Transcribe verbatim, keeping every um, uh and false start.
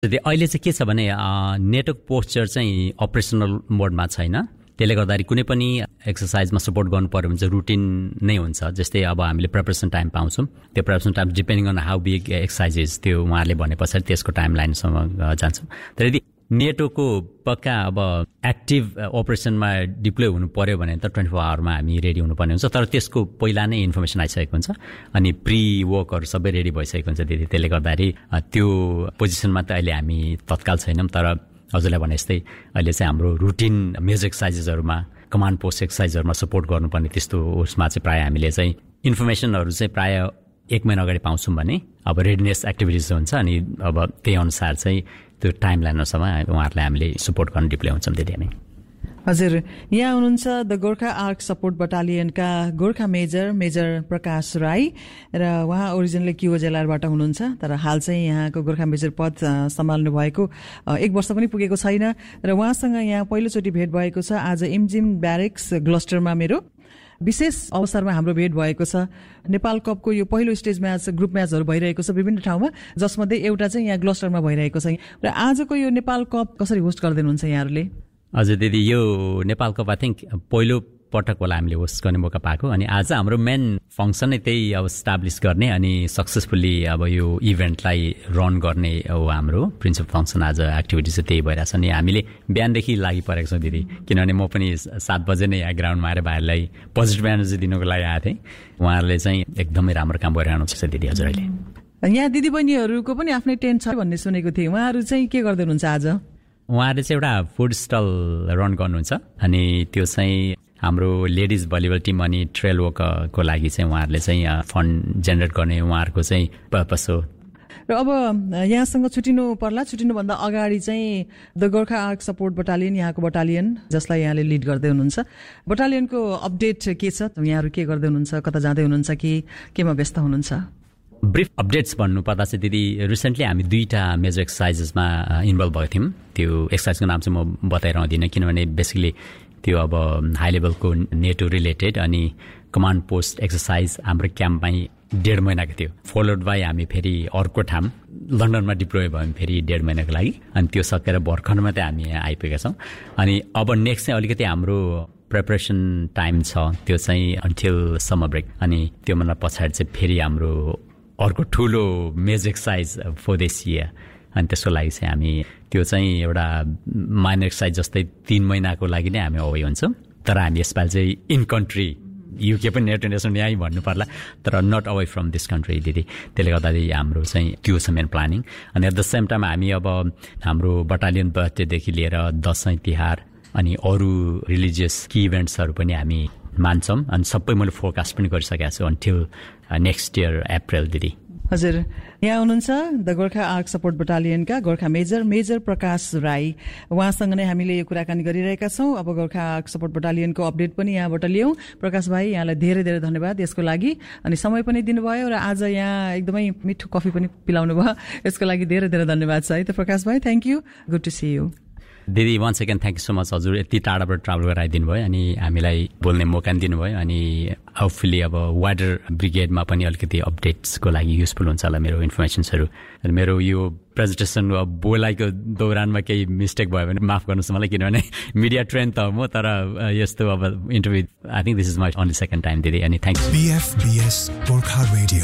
अहिले चाहिँ के छ भने नेटवर्क पोस्चर चाहिँ अपरेसनल मोडमा छैन, त्यसले गर्दाखेरि कुनै पनि एक्सर्साइजमा सपोर्ट गर्नु पर्यो भने चाहिँ रुटिन नै हुन्छ। जस्तै अब हामीले प्रिपरेसन टाइम पाउँछौँ, त्यो preparation time depending on how big exercise is त्यो उहाँहरूले भने पछाडि त्यसको टाइम लाइनसम्म जान्छौँ। तर यदि नेटवर्कको पक्का अब एक्टिभ अपरेसनमा डिप्लोय हुनु पर्यो भने त ट्वेन्टी फोर आवरमा हामी रेडी हुनुपर्ने हुन्छ। तर त्यसको पहिला नै इन्फर्मेसन आइसकेको हुन्छ अनि प्री वर्कहरू सबै रेडी भइसकेको हुन्छ दिदी। त्यसले गर्दाखेरि त्यो पोजिसनमा त अहिले हामी तत्काल छैनौँ। तर हजुरलाई भने जस्तै अहिले चाहिँ हाम्रो routine major एक्सर्साइजेसहरूमा command post एक्सर्साइजहरूमा support गर्नुपर्ने त्यस्तो उसमा चाहिँ प्रायः हामीले चाहिँ इन्फर्मेसनहरू चाहिँ प्रायः एक महिना अगाडि पाउँछौँ भने अब रेडिनेस एक्टिभिटिज हुन्छ अनि अब त्यही अनुसार चाहिँ त्यो टाइम लाइनसम्म उहाँहरूलाई हामीले सपोर्ट गर्न डिप्लोय हुन्छौँ त्यति नै। हजुर, यहाँ हुनुहुन्छ the Gorkha arc support बटालियनका Gorkha major major Prakash Rai र उहाँ ओरिजिनली क्युओ जेलारबाट हुनुहुन्छ, तर हाल चाहिँ यहाँको गोर्खा मेजर पद सम्हाल्नु भएको एक वर्ष पनि पुगेको छैन र उहाँसँग यहाँ पहिलोचोटि भेट भएको छ आज इम्जिम ब्यारेक्स ग्लस्टरमा। मेरो विशेष अवसरमा हाम्रो भेट भएको छ। नेपाल कपको यो पहिलो स्टेज म्याच ग्रुप म्याचहरू भइरहेको छ विभिन्न ठाउँमा, जसमध्ये एउटा चाहिँ यहाँ ग्लस्टरमा भइरहेको छ र आजको यो नेपाल कप कसरी होस्ट गर्दैनुहुन्छ यहाँहरूले? हजुर दिदी, यो नेपाल कप आई थिङ्क पहिलो पटक होला हामीले होस्ट गर्ने मौका पाएको अनि आज हाम्रो मेन फङ्सन नै त्यही अब स्टाब्लिस गर्ने अनि सक्सेसफुल्ली अब यो इभेन्टलाई रन गर्ने हो हाम्रो प्रिन्सिपल फङ्सन। आज एक्टिभिटी चाहिँ त्यही भइरहेछ अनि हामीले बिहानदेखि लागि परेको छौँ दिदी, किनभने म पनि सात बजे नै यहाँ ग्राउन्डमा आएर भाइहरूलाई पोजिटिभ एनर्जी दिनुको लागि आएको थिएँ। उहाँहरूले चाहिँ एकदमै राम्रो काम गरिरहनु छ दिदी। हजुर, अहिले यहाँ दिदीबहिनीहरूको पनि आफ्नै टेन्ट छ भन्ने सुनेको थिएँ, उहाँहरू चाहिँ के गर्दै हुनुहुन्छ आज? उहाँहरूले चाहिँ एउटा फुड स्टल रन गर्नुहुन्छ अनि त्यो चाहिँ हाम्रो लेडिज भलिबल टिम अनि ट्रेल वर्कको लागि चाहिँ उहाँहरूले चाहिँ फन्ड जेनेरेट गर्ने उहाँहरूको चाहिँ पर्पस हो। र अब यहाँसँग छुटिनु पर्ला, छुटिनुभन्दा अगाडि चाहिँ the Gorkha arc support battalion यहाँको बटालियन जसलाई यहाँले लिड गर्दै हुनुहुन्छ, बटालियनको अपडेट के छ? यहाँहरू के गर्दै हुनुहुन्छ, कता जाँदै हुनुहुन्छ कि केमा व्यस्त हुनुहुन्छ? ब्रिफ अपडेट्स भन्नुपर्दा चाहिँ दिदी रिसेन्टली हामी दुईवटा मेजर एक्सर्साइजेसमा इन्भल्भ भएको थियौँ। त्यो एक्सर्साइजको नाम चाहिँ म बताइरहँदिनँ किनभने बेसिकली त्यो अब हाई लेभलको नेटो रिलेटेड अनि कमान्ड पोस्ट एक्सर्साइज हाम्रो क्याम्पमै डेढ महिनाको थियो। फलोड बाई हामी फेरि अर्को ठाउँ लन्डनमा डिप्लोय भयौँ फेरि डेढ महिनाको लागि अनि त्यो सकेर भर्खरमा चाहिँ हामी यहाँ आइपुगेका छौँ। अनि अब नेक्स्ट चाहिँ अलिकति हाम्रो प्रिपरेसन टाइम छ, त्यो चाहिँ अन्टिल समर ब्रेक अनि त्योभन्दा पछाडि चाहिँ फेरि हाम्रो अर्को ठुलो major exercise for this year अनि त्यसको लागि चाहिँ हामी त्यो चाहिँ एउटा माइनर एक्सर्साइज जस्तै तीन महिनाको लागि नै हामी अवे हुन्छौँ। तर हामी यसपालि चाहिँ इन कन्ट्री युके पनि नेटो नेसन यहीँ भन्नु पर्ला तर not away from this country दिदी। त्यसले गर्दाखेरि हाम्रो चाहिँ त्यो छ मेन प्लानिङ। अनि एट द सेम टाइम हामी अब हाम्रो बटालियन बर्थडेदेखि लिएर दसैँ तिहार अनि अरू रिलिजियस की इभेन्ट्सहरू पनि हामी मान्छौँ अनि सबै मैले फोरकास्ट पनि गरिसकेको छु अन्टिल नेक्स्ट इयर अप्रिल दिदी। हजुर, यहाँ हुनुहुन्छ the Gorkha arc support बटालियनका Gorkha major major Prakash Rai, उहाँसँग नै हामीले यो कुराकानी गरिरहेका छौँ। अब गोर्खा आर्क सपोर्ट बटालियनको अपडेट पनि यहाँबाट लियौँ। प्रकाश भाइ, यहाँलाई धेरै धेरै धन्यवाद यसको लागि अनि समय पनि दिनुभयो र आज यहाँ एकदमै मिठो कफी पनि पिलाउनु भयो, यसको लागि धेरै धेरै धन्यवाद छ है त प्रकाश भाइ। Thank you, good to see you. दिदी one second thank you so much. हजुर यति टाढाबाट ट्राभल गरेर आइदिनु भयो अनि हामीलाई बोल्ने मौका दिनुभयो अनि होपफुली अब वाइडर ब्रिगेडमा पनि अलिकति अपडेट्सको लागि युजफुल हुन्छ होला मेरो इन्फर्मेसन्सहरू। मेरो यो प्रेजेन्टेसन बोलाइको दौरानमा केही मिस्टेक भयो भने माफ गर्नुहोस् मलाई, किनभने मिडिया ट्रेन त म तर यस्तो अब interview I think this is my only second time दिदी अनि थ्याङ्क यू।